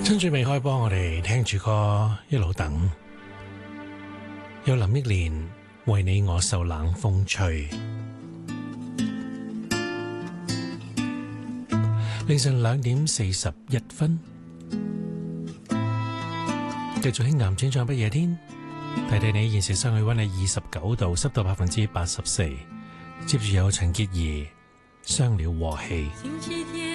趁住未開播，我哋聽住歌一路等。有林憶蓮為你我受冷風吹。凌晨2:41，繼續輕岩轉唱不夜天。提提你現時室氣溫係29度，濕度84%。接住有陳潔儀《傷了和氣》。